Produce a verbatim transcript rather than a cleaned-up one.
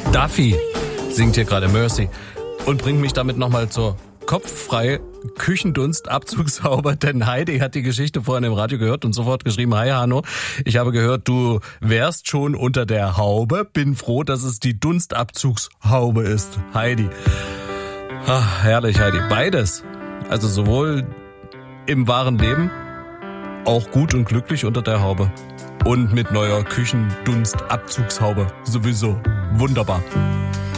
Duffy singt hier gerade Mercy und bringt mich damit nochmal zur kopffrei Küchendunst-Abzugshaube, denn Heidi hat die Geschichte vorhin im Radio gehört und sofort geschrieben, hi Hanno, ich habe gehört, du wärst schon unter der Haube, bin froh, dass es die Dunstabzugshaube ist. Heidi. Ach, herrlich, Heidi. Beides. Also sowohl im wahren Leben, auch gut und glücklich unter der Haube und mit neuer Küchendunst-Abzugshaube sowieso. Wunderbar.